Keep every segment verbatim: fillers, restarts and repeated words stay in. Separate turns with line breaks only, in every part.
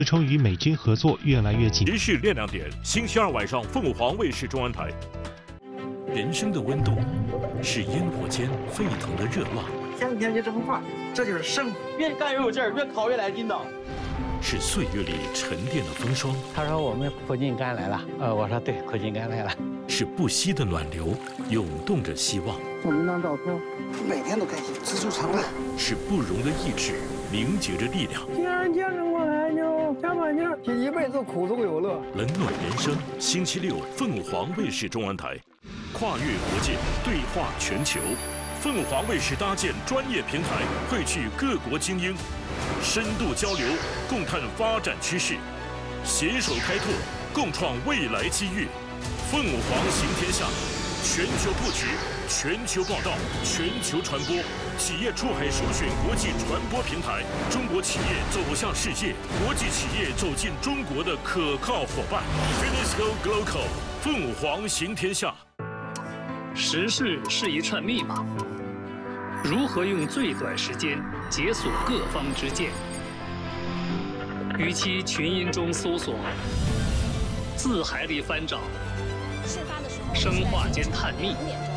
支撑与美军合作越来越紧。
时事练亮点，星期二晚上凤凰卫视中央台。人生的温度是烟火间沸腾的热浪，
天天就这么画，这就是生活。越干越有劲儿，越烤越来劲道。
是岁月里沉淀的风霜。
他说我们苦尽甘来了，呃，我说对，苦尽甘来了。
是不息的暖流，涌动着希望。
我们当照片，每天都开心，知足常乐。
是不容的意志，凝结着力量。
既然见着我来就加把劲儿，这一辈子苦中有乐。
冷暖人生，星期六凤凰卫视中央台。跨越国界，对话全球，凤凰卫视搭建专业平台，汇聚各国精英，深度交流，共探发展趋势，携手开拓，共创未来机遇。凤凰行天下，全球布局，全球报道，全球传播，企业出海首选国际传播平台，中国企业走向世界，国际企业走进中国的可靠伙伴。Finisco Global， 凤凰行天下。
时事是一串密码，如何用最短时间解锁各方之见？与其群音中搜索，字海里翻找，生化间探秘，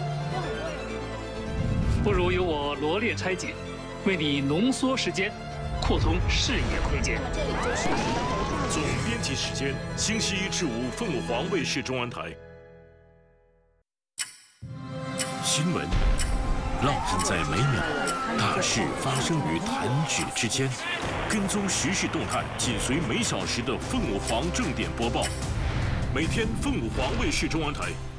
不如由我罗列拆解，为你浓缩时间，扩通视野空间。
总编辑时间：星期一至五，凤凰卫视中央台。新闻浪漫在每秒，大事发生于弹指之间。跟踪时事动态，紧随每小时的凤凰正点播报。每天凤凰卫视中央台